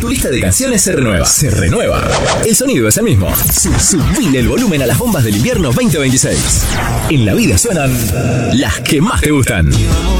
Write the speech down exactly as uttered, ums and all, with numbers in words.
tu lista de canciones se renueva. Se renueva. El sonido es el mismo. Subile el volumen a las bombas del invierno veinte veintiséis. En la vida suenan las que más te gustan.